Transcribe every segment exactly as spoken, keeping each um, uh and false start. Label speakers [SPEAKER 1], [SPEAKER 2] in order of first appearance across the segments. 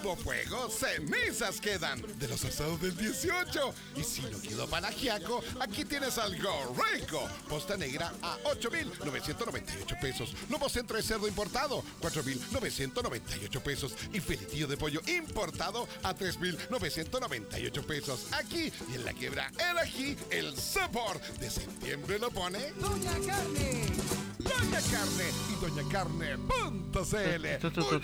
[SPEAKER 1] hubo fuego, cenizas quedan de los asados del dieciocho. Y si no quedó para ajiaco, aquí tienes algo rico. Posta negra a ocho mil novecientos noventa y ocho pesos. Lomo centro de cerdo importado, cuatro mil novecientos noventa y ocho pesos. Y filetillo de pollo importado a tres mil novecientos noventa y ocho pesos. Aquí y en la quiebra el ají, el sabor de septiembre lo pone
[SPEAKER 2] Doña Carne.
[SPEAKER 1] Doña Carne y doña carne punto c l.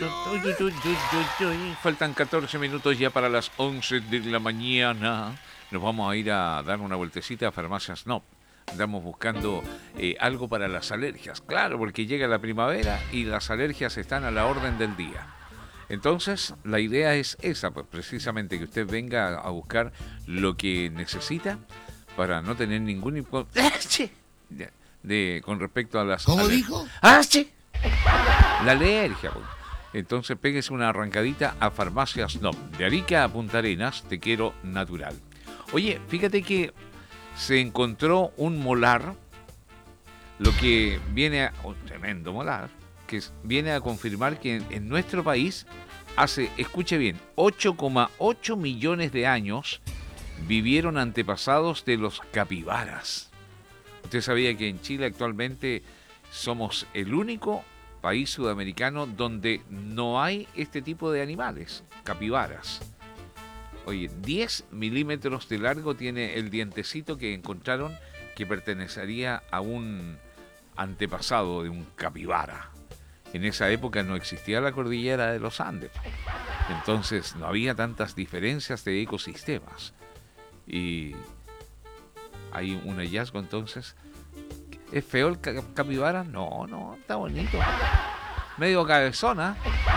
[SPEAKER 3] Faltan catorce minutos ya para las once de la mañana. Nos vamos a ir a dar una vueltecita a Farmacias Snob. Andamos buscando eh, algo para las alergias. Claro, porque llega la primavera y las alergias están a la orden del día. Entonces, la idea es esa, pues precisamente que usted venga a buscar lo que necesita para no tener ningún impo- de, de con respecto a las
[SPEAKER 1] ¿Cómo
[SPEAKER 3] aler-
[SPEAKER 1] dijo?
[SPEAKER 3] ¡Ah, sí! La alergia, pues. Entonces péguese una arrancadita a Farmacias Snob. De Arica a Punta Arenas, te quiero natural. Oye, fíjate que se encontró un molar, lo que viene a... un tremendo molar, que viene a confirmar que en, en nuestro país hace, escuche bien, ocho coma ocho millones de años vivieron antepasados de los capibaras. Usted sabía que en Chile actualmente somos el único país sudamericano donde no hay este tipo de animales, capibaras. Oye, diez milímetros de largo tiene el dientecito que encontraron que pertenecería a un antepasado de un capibara. En esa época no existía la cordillera de los Andes, entonces no había tantas diferencias de ecosistemas. Y hay un hallazgo entonces. ¿Es feo el capibara? No, no, está bonito. Medio cabezona.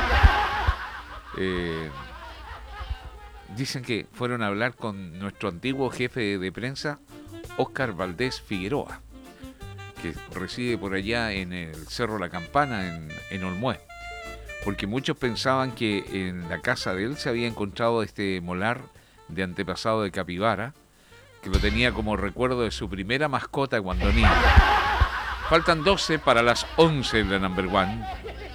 [SPEAKER 3] Eh, dicen que fueron a hablar con nuestro antiguo jefe de prensa, Óscar Valdés Figueroa, que reside por allá en el Cerro La Campana, en, en Olmué. Porque muchos pensaban que en la casa de él se había encontrado este molar de antepasado de capibara, que lo tenía como recuerdo de su primera mascota cuando niño. Faltan doce para las once de la number one.